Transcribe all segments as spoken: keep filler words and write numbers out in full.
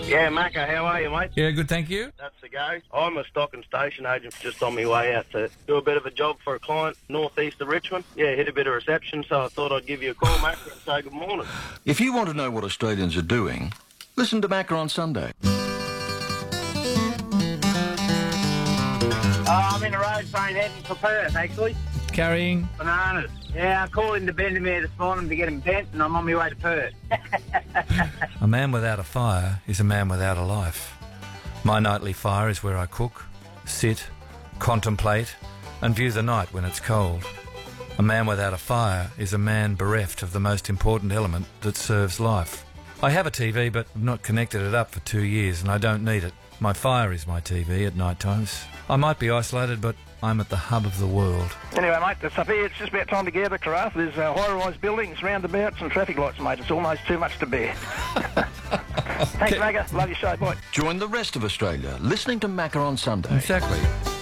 Yeah, Macca, how are you, mate? Yeah, good, thank you. That's the go. I'm a stock and station agent just on my way out to do a bit of a job for a client northeast of Richmond. Yeah, hit a bit of reception, so I thought I'd give you a call, Macca, and say good morning. If you want to know what Australians are doing, listen to Macca on Sunday. Uh, I'm in the road train heading for Perth, actually. Carrying? Bananas. Yeah, I called in to Bendemeer this morning to get them bent, and I'm on my way to Perth. A man without a fire is a man without a life. My nightly fire is where I cook, sit, contemplate, and view the night when it's cold. A man without a fire is a man bereft of the most important element that serves life. I have a T V, but I've not connected it up for two years, and I don't need it. My fire is my T V at night times. I might be isolated, but I'm at the hub of the world. Anyway, mate, that's up here. It's just about time to get out of Karratha. There's uh, high-rise buildings, roundabouts and traffic lights, mate. It's almost too much to bear. Thanks, Macca. Love your show. Bye. Join the rest of Australia listening to Macca on Sunday. Exactly.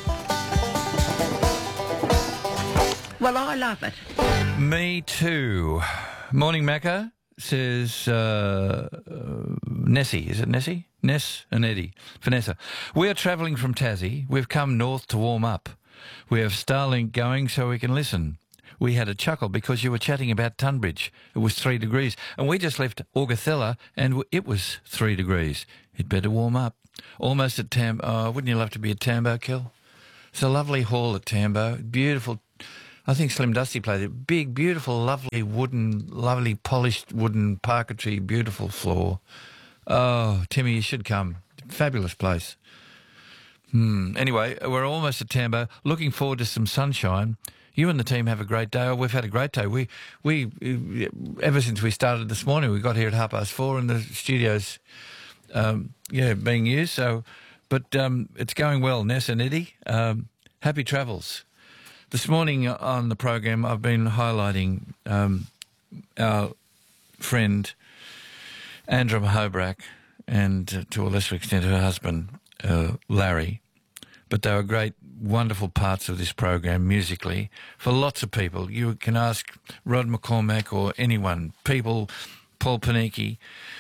Well, I love it. Me too. Morning, Macca, says uh, uh, Nessie. Is it Nessie? Ness and Eddie. Vanessa. We are travelling from Tassie. We've come north to warm up. We have Starlink going so we can listen. We had a chuckle because you were chatting about Tunbridge. It was three degrees. And we just left Augathella and it was three degrees. You'd better warm up. Almost at Tambo. Oh, wouldn't you love to be at Tambo, Kel? It's a lovely hall at Tambo. Beautiful. I think Slim Dusty played it. Big, beautiful, lovely wooden, lovely polished wooden parquetry, beautiful floor. Oh, Timmy, you should come. Fabulous place. Hmm. Anyway, we're almost at Tambo. Looking forward to some sunshine. You and the team have a great day. Oh, we've had a great day. We, we, ever since we started this morning, we got here at half past four and the studio's, um, yeah, being used. So, but um, it's going well, Ness and Eddie. Um, happy travels. This morning on the program, I've been highlighting um, our friend Andra Mahobrack and, uh, to a lesser extent, her husband, uh, Larry. But they were great, wonderful parts of this program musically for lots of people. You can ask Rod McCormack or anyone, people, Paul Panicki.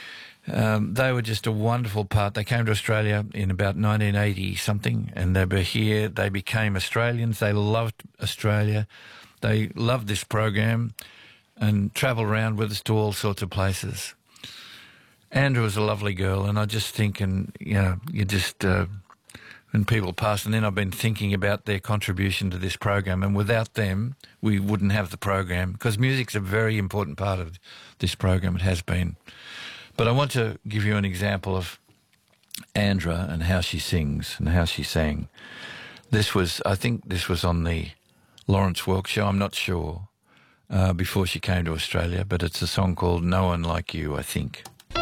Um, they were just a wonderful part. They came to Australia in about nineteen eighty something, and they were here. They became Australians. They loved Australia. They loved this program and travelled around with us to all sorts of places. Andrew was a lovely girl, and I just think, and you know, you just uh, when people pass, and then I've been thinking about their contribution to this program, and without them, we wouldn't have the program, because music's a very important part of this program. It has been. But I want to give you an example of Andra and how she sings and how she sang. This was, I think this was on the Lawrence Welk show, I'm not sure, uh, before she came to Australia, but it's a song called No One Like You, I think.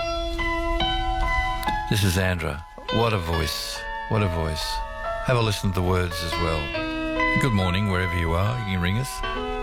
This is Andra. What a voice. What a voice. Have a listen to the words as well. Good morning, wherever you are. You can ring us.